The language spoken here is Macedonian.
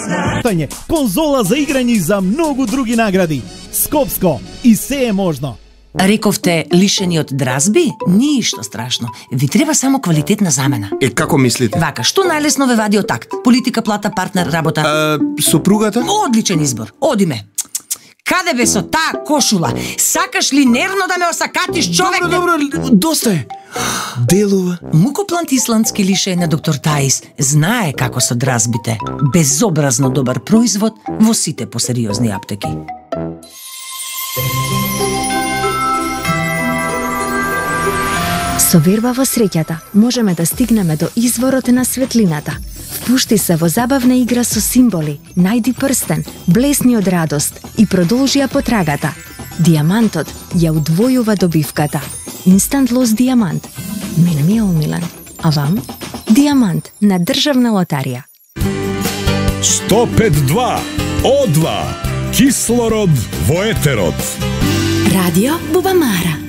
Конзола за играње и за многу други награди. Скопско и се е можно. Рековте лишени од дразби? Ништо страшно. Ви треба само квалитетна замена. Како мислите? Вака, што најлесно ве вади од такт? Политика, плата, партнер, работа. Сопругата? Одличен избор. Одиме. Каде бе со таа кошула? Сакаш ли нервно да ме осакатиш, човек? Добро, доста е. Делува. Мукоплант исландски лише на доктор Таис знае како со дразбите. Безобразно добар производ во сите посериозни аптеки. Со верба во среќата можеме да стигнеме до изворот на светлината. Впушти се во забавна игра со символи, најди прстен, блесни од радост и продолжи ја потрагата. Диамантот ја удвојува добивката. Instant Loss Диамант. Мене ми е омилен. А вам? Диамант на Државна лотарија. 105.2 О2 Кислород во етерот. Радио Бубамара.